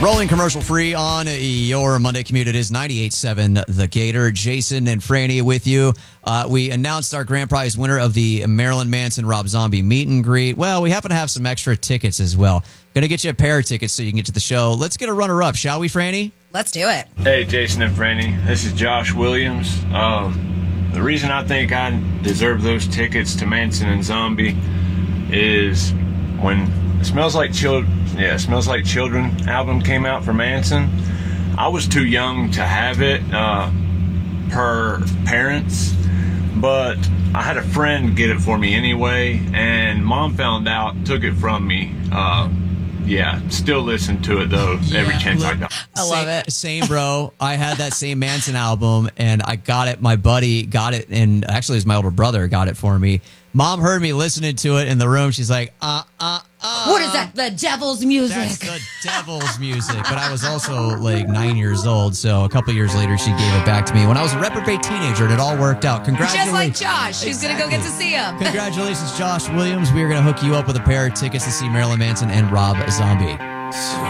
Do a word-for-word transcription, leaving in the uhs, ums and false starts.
Rolling commercial free on your Monday commute. It is ninety-eight point seven The Gator. Jason and Franny with you. Uh, we announced our grand prize winner of the Marilyn Manson Rob Zombie meet and greet. Well, we happen to have some extra tickets as well. Going to get you a pair of tickets so you can get to the show. Let's get a runner-up, shall we, Franny? Let's do it. Hey, Jason and Franny. This is Josh Williams. Um, the reason I think I deserve those tickets to Manson and Zombie is when It Smells Like Children, yeah, It Smells Like Children album came out for Manson. I was too young to have it uh, per parents, but I had a friend get it for me anyway, and Mom found out, took it from me. Uh, yeah, still listen to it though every chance I got. I love same, it. Same, bro. I had that same Manson album, and I got it. My buddy got it, and actually, it was my older brother got it for me. Mom heard me listening to it in the room. She's like, uh, uh, uh. What is that? The devil's music. That's the devil's music. But I was also like nine years old, so a couple years later, she gave it back to me when I was a reprobate teenager, and it all worked out. Congratulations. Just like Josh. He's going to go get to see him. Congratulations, Josh Williams. We are going to hook you up with a pair of tickets to see Marilyn Manson and Rob Zombie.